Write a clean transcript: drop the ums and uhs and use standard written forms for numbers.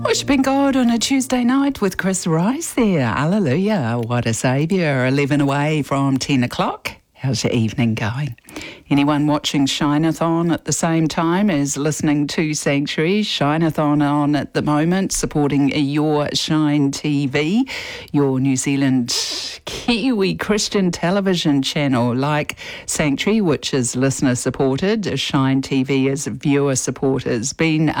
Worshipping God on a Tuesday night with Chris Rice there. Hallelujah, what a saviour. 11 away from 10 o'clock. How's your evening going? Anyone watching Shine-a-thon at the same time as listening to Sanctuary? Shine-a-thon on at the moment, supporting your Shine TV, your New Zealand Kiwi Christian television channel, like Sanctuary, which is listener supported. Shine TV is viewer supported. It's been